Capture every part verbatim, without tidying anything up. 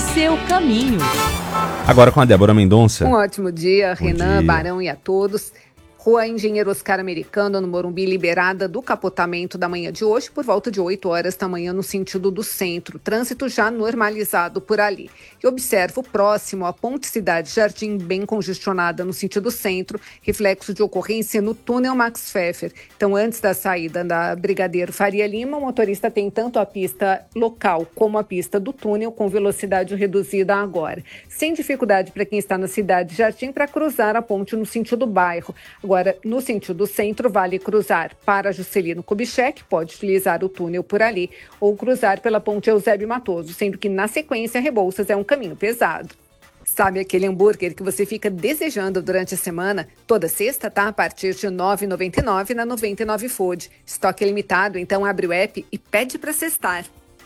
seu caminho. Agora com a Débora Mendonça. Um ótimo dia, Bom Renan, dia. Barão e a todos. Rua Engenheiro Oscar Americano, no Morumbi, liberada do capotamento da manhã de hoje por volta de oito horas da manhã no sentido do centro. Trânsito já normalizado por ali. E observo próximo à Ponte Cidade Jardim, bem congestionada no sentido centro, reflexo de ocorrência no túnel Max Pfeffer. Então, antes da saída da Brigadeiro Faria Lima, o motorista tem tanto a pista local como a pista do túnel com velocidade reduzida agora. Sem dificuldade para quem está na Cidade Jardim para cruzar a ponte no sentido bairro. Agora, no sentido centro, vale cruzar para Juscelino Kubitschek, pode utilizar o túnel por ali, ou cruzar pela ponte Eusébio Matoso, sendo que na sequência Rebouças é um caminho pesado. Sabe aquele hambúrguer que você fica desejando durante a semana? Toda sexta tá a partir de nove reais e noventa e nove centavos na noventa e nove Food. Estoque limitado, então abre o app e pede para cestar.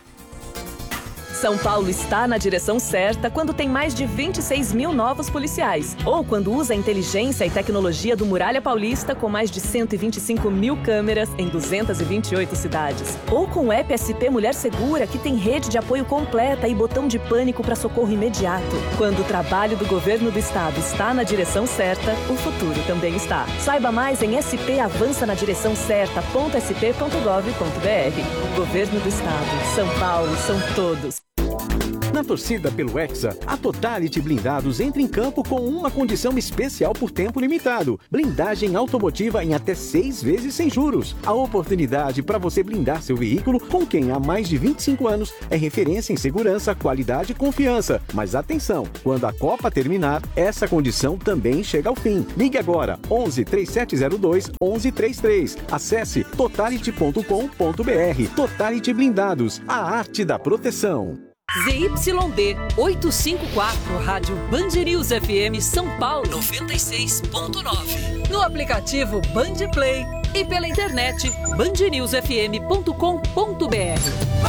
São Paulo está na direção certa quando tem mais de vinte e seis mil novos policiais. Ou quando usa a inteligência e tecnologia do Muralha Paulista com mais de cento e vinte e cinco mil câmeras em duzentas e vinte e oito cidades. Ou com o app S P Mulher Segura, que tem rede de apoio completa e botão de pânico para socorro imediato. Quando o trabalho do governo do estado está na direção certa, o futuro também está. Saiba mais em s p avança na direção certa ponto s p ponto gov ponto b r. Governo do Estado. São Paulo são todos. Na torcida pelo Hexa, a Totality Blindados entra em campo com uma condição especial por tempo limitado. Blindagem automotiva em até seis vezes sem juros. A oportunidade para você blindar seu veículo com quem há mais de vinte e cinco anos é referência em segurança, qualidade e confiança. Mas atenção, quando a Copa terminar, essa condição também chega ao fim. Ligue agora, onze, três sete zero dois, onze trinta e três. Acesse totality ponto com ponto b r. Totality Blindados, a arte da proteção. Z Y D oitocentos e cinquenta e quatro, Rádio Band News F M São Paulo noventa e seis ponto nove. No aplicativo Band Play e pela internet band news f m ponto com ponto b r.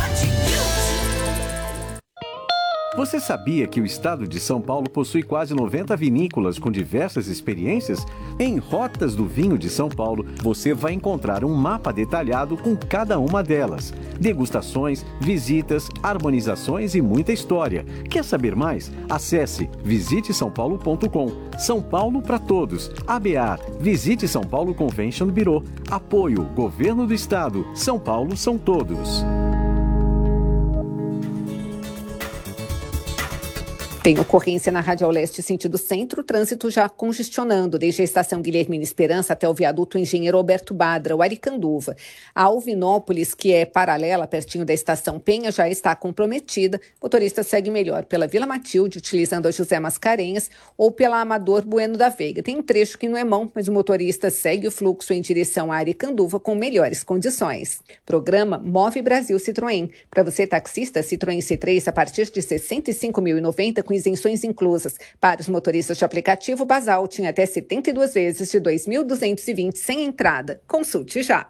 Você sabia que o estado de São Paulo possui quase noventa vinícolas com diversas experiências? Em Rotas do Vinho de São Paulo, você vai encontrar um mapa detalhado com cada uma delas. Degustações, visitas, harmonizações e muita história. Quer saber mais? Acesse visite são paulo ponto com. São Paulo para todos. A B A R, Visite São Paulo Convention Bureau. Apoio, Governo do Estado. São Paulo são todos. Tem ocorrência na Radial Leste sentido centro, trânsito já congestionando, desde a estação Guilhermina Esperança até o viaduto Engenheiro Alberto Badra, o Aricanduva. A Alvinópolis, que é paralela, pertinho da estação Penha, já está comprometida. O motorista segue melhor pela Vila Matilde, utilizando a José Mascarenhas, ou pela Amador Bueno da Veiga. Tem um trecho que não é mão, mas o motorista segue o fluxo em direção a Aricanduva com melhores condições. Programa Move Brasil Citroën. Para você taxista, Citroën C três a partir de sessenta e cinco mil e noventa reais com isenções inclusas. Para os motoristas de aplicativo, Basal tinha até setenta e duas vezes de dois mil duzentos e vinte sem entrada. Consulte já.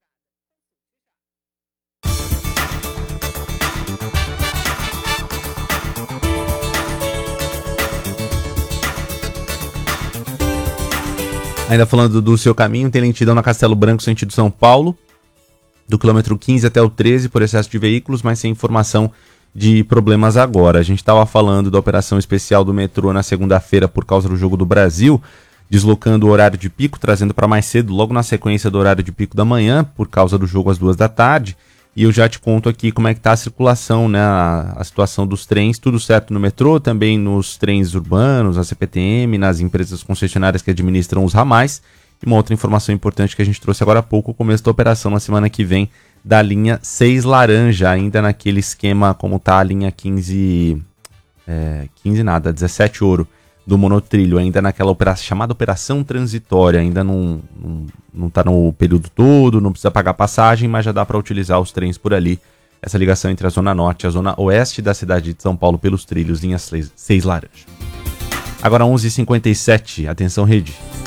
Ainda falando do seu caminho, tem lentidão na Castelo Branco, sentido São Paulo, do quilômetro quinze até o treze, por excesso de veículos, mas sem informação de problemas agora. A gente estava falando da operação especial do metrô na segunda-feira por causa do Jogo do Brasil, deslocando o horário de pico, trazendo para mais cedo, logo na sequência do horário de pico da manhã, por causa do jogo às duas da tarde. E eu já te conto aqui como é que está a circulação, né, a, a situação dos trens, tudo certo no metrô, também nos trens urbanos, a C P T M, nas empresas concessionárias que administram os ramais. E uma outra informação importante que a gente trouxe agora há pouco, o começo da operação na semana que vem da linha seis laranja, ainda naquele esquema como está a linha quinze, é, quinze nada, dezessete ouro do monotrilho, ainda naquela operação, chamada operação transitória, ainda não, não, não tá no período todo, não precisa pagar passagem, mas já dá para utilizar os trens por ali. Essa ligação entre a zona norte e a zona oeste da cidade de São Paulo pelos trilhos, linha seis laranja. Agora onze e cinquenta e sete, atenção rede.